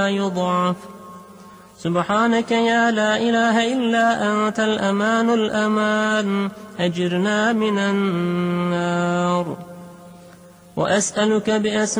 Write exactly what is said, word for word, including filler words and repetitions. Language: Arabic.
يضعف. سبحانك يا لا إله إلا أنت الأمان الأمان، أجرنا من النار. وأسألك بأسمائك